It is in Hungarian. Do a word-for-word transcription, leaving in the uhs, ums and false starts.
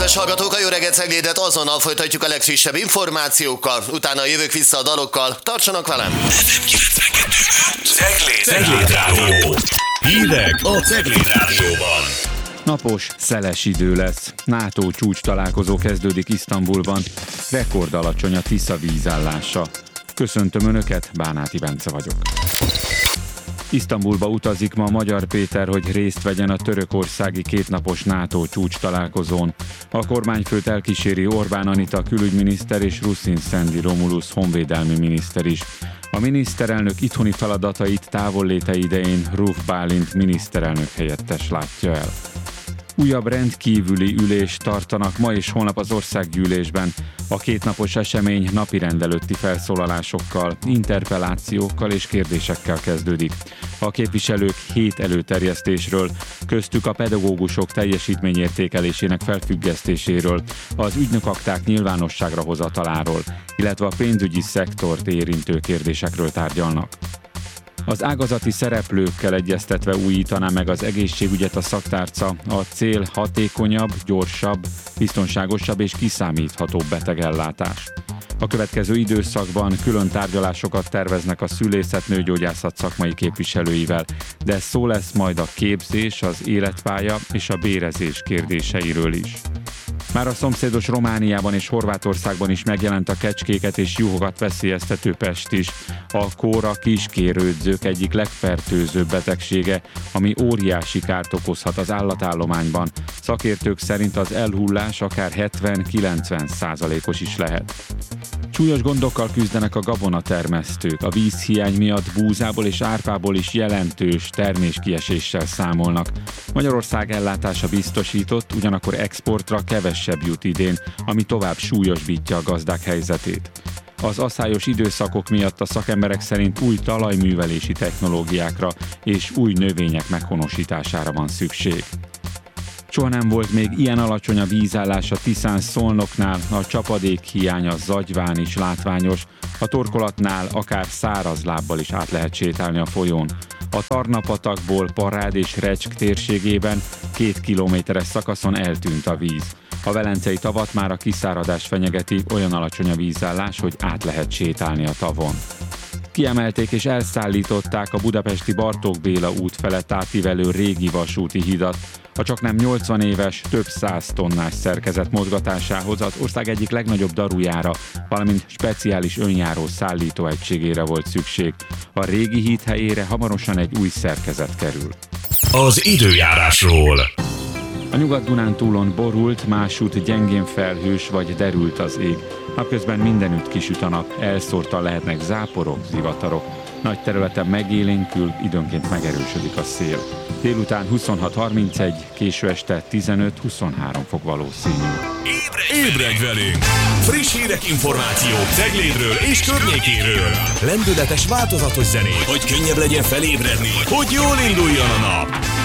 Kedves hallgatók, a Jó reggelt Ceglédet azonnal folytatjuk a legfrissebb információkkal, utána jövök vissza a dalokkal. Tartsanak velem! Cegléd, Cegléd Rádió. Hírek a Cegléd Rádióban. Napos, szeles idő lesz. NATO csúcs találkozó kezdődik Isztambulban. Rekord alacsony a Tisza vízállása. Köszöntöm Önöket, Bánáti Bence vagyok. Isztambulba utazik ma Magyar Péter, hogy részt vegyen a törökországi kétnapos NATO csúcs találkozón. A kormányfőt elkíséri Orbán Anita külügyminiszter és Ruszin Szendi Romulus honvédelmi miniszter is. A miniszterelnök itthoni feladatait távolléte idején Rauf Bálint miniszterelnök helyettes látja el. Újabb rendkívüli ülést tartanak ma és holnap az országgyűlésben. A kétnapos esemény napirend előtti felszólalásokkal, interpellációkkal és kérdésekkel kezdődik. A képviselők hét előterjesztésről, köztük a pedagógusok teljesítményértékelésének felfüggesztéséről, az ügynökakták nyilvánosságra hozataláról, illetve a pénzügyi szektort érintő kérdésekről tárgyalnak. Az ágazati szereplőkkel egyeztetve újítaná meg az egészségügyet a szaktárca, a cél hatékonyabb, gyorsabb, biztonságosabb és kiszámíthatóbb betegellátás. A következő időszakban külön tárgyalásokat terveznek a szülészet-nőgyógyászat szakmai képviselőivel, de szó lesz majd a képzés, az életpálya és a bérezés kérdéseiről is. Már a szomszédos Romániában és Horvátországban is megjelent a kecskéket és juhokat veszélyeztető pest is. A kóra kiskérődzők egyik legfertőzőbb betegsége, ami óriási kárt okozhat az állatállományban. Szakértők szerint az elhullás akár hetven-kilencven százalékos is lehet. Súlyos gondokkal küzdenek a gabonatermesztők. A vízhiány miatt búzából és árpából is jelentős terméskieséssel számolnak. Magyarország ellátása biztosított, ugyanakkor exportra kevesebb jut idén, ami tovább súlyosbítja a gazdák helyzetét. Az aszályos időszakok miatt a szakemberek szerint új talajművelési technológiákra és új növények meghonosítására van szükség. Soha nem volt még ilyen alacsony a vízállás a Tiszán Szolnoknál, a csapadék hiánya Zagyván is látványos, a torkolatnál akár száraz lábbal is át lehet sétálni a folyón. A Tarna-patakból Parád és Recsk térségében két kilométeres szakaszon eltűnt a víz. A velencei tavat már a kiszáradás fenyegeti, olyan alacsony a vízállás, hogy át lehet sétálni a tavon. Kiemelték és elszállították a budapesti Bartók Béla út felett átívelő régi vasúti hidat. A csaknem nyolcvan éves, több száz tonnás szerkezet mozgatásához az ország egyik legnagyobb darujára, valamint speciális önjáró szállítóegységére volt szükség. A régi híd helyére hamarosan egy új szerkezet kerül. Az időjárásról. A Nyugat-Dunántúlon borult, másút gyengén felhős vagy derült az ég. Napközben mindenütt kisüt a nap, elszórtan lehetnek záporok, zivatarok. Nagy területen megélénkül, időnként megerősödik a szél. Délután huszonhat harmincegy, késő este tizenöt-huszonhárom fok valószínű. Ébredj velünk! Friss hírek, információk Ceglédről és környékéről. Lendületes, változatos zenék, hogy könnyebb legyen felébredni, hogy jól induljon a nap.